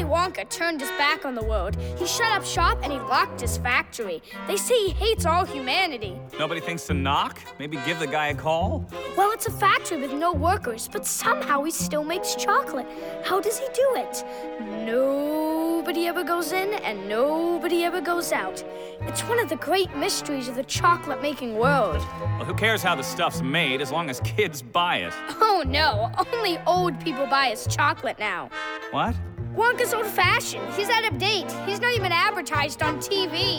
Wonka turned his back on the world. He shut up shop and he locked his factory. They say he hates all humanity. Nobody thinks to knock? Maybe give the guy a call? Well, it's a factory with no workers, but somehow he still makes chocolate. How does he do it? Nobody ever goes in and nobody ever goes out. It's one of the great mysteries of the chocolate-making world. Well, who cares how the stuff's made as long as kids buy it? Oh, no. Only old people buy his chocolate now. What? Wonka's old-fashioned. He's out of date. He's not even advertised on TV.